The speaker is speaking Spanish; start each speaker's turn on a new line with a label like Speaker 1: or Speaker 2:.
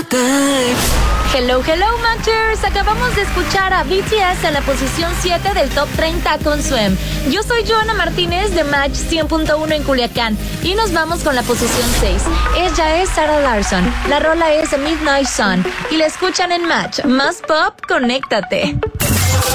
Speaker 1: Hello, hello, Matchers. Acabamos de escuchar a BTS en la posición 7 del Top 30 con Swim. Yo soy Joana Martínez de Match 100.1 en Culiacán y nos vamos con la posición 6. Ella es Sarah Larsson. La rola es Midnight Sun y la escuchan en Match. Más pop, conéctate.